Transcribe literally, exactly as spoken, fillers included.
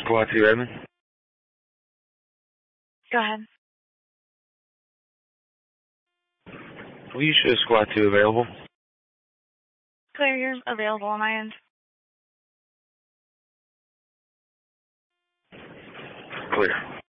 Squad two, Redmond. Go ahead. Will you show Squad two available? Clear, you're available on my end. Clear.